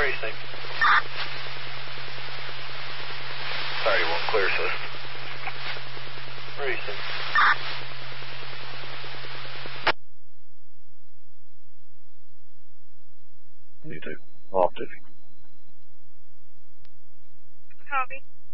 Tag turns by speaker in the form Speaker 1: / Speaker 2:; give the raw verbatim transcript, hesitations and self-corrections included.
Speaker 1: Racing. thirty-one, clear assist. Racing.
Speaker 2: You do. Off duty.
Speaker 3: Copy.